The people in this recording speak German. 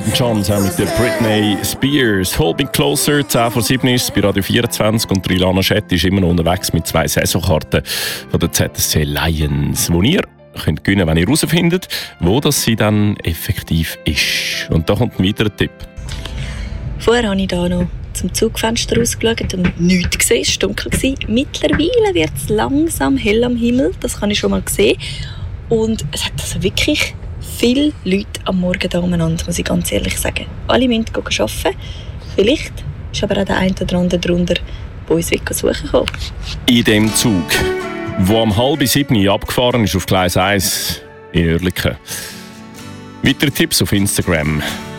John zusammen mit der Britney Spears. Hold Me Closer, 10 vor 7 ist bei Radio 24 und Rilana Schett ist immer noch unterwegs mit 2 Saisonkarten von der ZSC Lions, die ihr könnt gewinnen, wenn ihr herausfindet, wo das sie dann effektiv ist. Und da kommt ein weiterer Tipp. Vorher habe ich hier noch zum Zugfenster rausgeschaut und nichts gesehen. Es war dunkel. Mittlerweile wird es langsam hell am Himmel. Das kann ich schon mal sehen. Und es hat also wirklich viele Leute am Morgen da umeinander, muss ich ganz ehrlich sagen. Alle müssen arbeiten. Vielleicht ist aber auch der eine oder andere darunter, der uns suchen kann. In dem Zug, der um 6:30 abgefahren ist auf Gleis 1 in Oerlikon. Weitere Tipps auf Instagram.